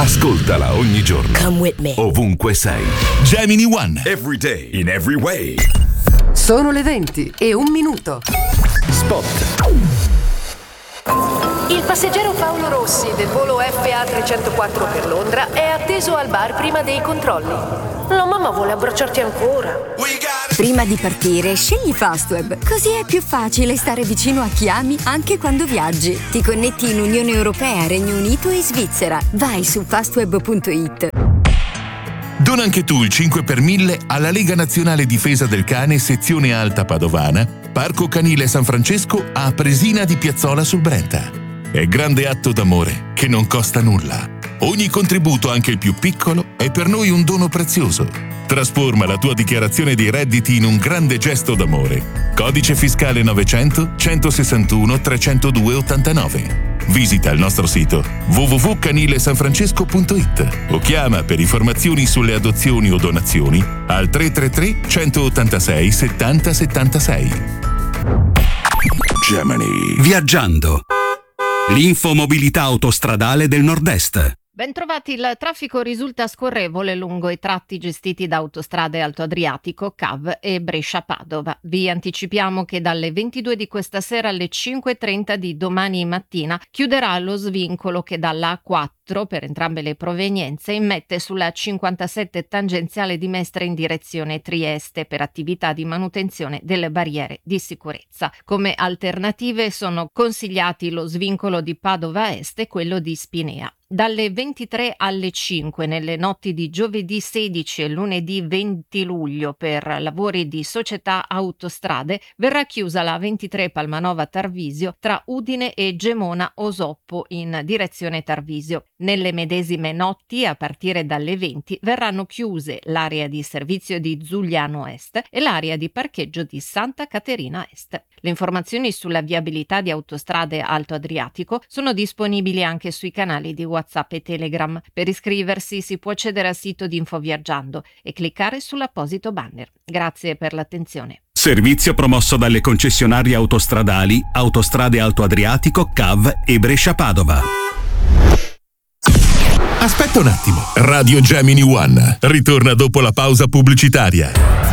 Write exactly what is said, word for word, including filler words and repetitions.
Ascoltala ogni giorno. Come with me. Ovunque sei. Gemini One. Every day, in every way. Sono le venti e un minuto. Spot. Il passeggero Paolo Rossi del volo F A trecentoquattro per Londra è atteso al bar prima dei controlli. La mamma vuole abbracciarti ancora. Prima di partire, scegli Fastweb. Così è più facile stare vicino a chi ami anche quando viaggi. Ti connetti in Unione Europea, Regno Unito e Svizzera. Vai su fastweb punto it. Dona anche tu il cinque per mille alla Lega Nazionale Difesa del Cane sezione Alta Padovana, Parco Canile San Francesco a Presina di Piazzola sul Brenta. È grande atto d'amore che non costa nulla. Ogni contributo, anche il più piccolo, è per noi un dono prezioso. Trasforma la tua dichiarazione dei redditi in un grande gesto d'amore. Codice fiscale novecento centosessantuno trecentodue ottantanove. Visita il nostro sito w w w punto canile san francesco punto it o chiama per informazioni sulle adozioni o donazioni al tre tre tre centottantasei settanta settantasei. Gemini. Viaggiando. L'infomobilità autostradale del Nord-Est. Bentrovati, il traffico risulta scorrevole lungo i tratti gestiti da Autostrade Alto Adriatico, C A V e Brescia-Padova. Vi anticipiamo che dalle ventidue di questa sera alle cinque e trenta di domani mattina chiuderà lo svincolo che dalla A quattro per entrambe le provenienze immette sulla cinquantasette tangenziale di Mestre in direzione Trieste per attività di manutenzione delle barriere di sicurezza. Come alternative sono consigliati lo svincolo di Padova Est e quello di Spinea. Dalle ventitré alle cinque nelle notti di giovedì sedici e lunedì venti luglio per lavori di Società Autostrade verrà chiusa la ventitré Palmanova Tarvisio tra Udine e Gemona Osoppo in direzione Tarvisio. Nelle medesime notti a partire dalle venti verranno chiuse l'area di servizio di Zugliano Est e l'area di parcheggio di Santa Caterina Est. Le informazioni sulla viabilità di Autostrade Alto Adriatico sono disponibili anche sui canali di WhatsApp e Telegram. Per iscriversi si può accedere al sito di Infoviaggiando e cliccare sull'apposito banner. Grazie per l'attenzione. Servizio promosso dalle concessionarie autostradali Autostrade Alto Adriatico, C A V e Brescia-Padova. Aspetta un attimo. Radio Gemini One ritorna dopo la pausa pubblicitaria.